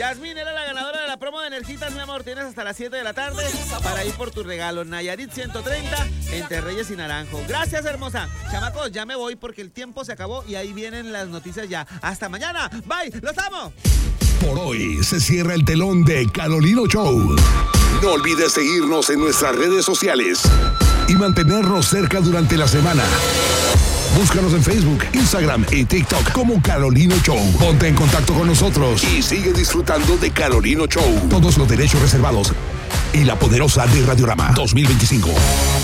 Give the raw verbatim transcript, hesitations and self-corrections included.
Yasmín era la ganadora de la promo de Energitas, mi amor. Tienes hasta las siete de la tarde para ir por tu regalo. Nayarit ciento treinta entre Reyes y Naranjo. Gracias, hermosa. Chamacos, ya me voy porque el tiempo se acabó y ahí vienen las noticias ya. Hasta mañana. Bye. Los amo. Por hoy se cierra el telón de Carolino Show. No olvides seguirnos en nuestras redes sociales y mantenernos cerca durante la semana. Búscanos en Facebook, Instagram y TikTok como Carolino Show. Ponte en contacto con nosotros y sigue disfrutando de Carolino Show. Todos los derechos reservados y la poderosa de Radiorama dos mil veinticinco.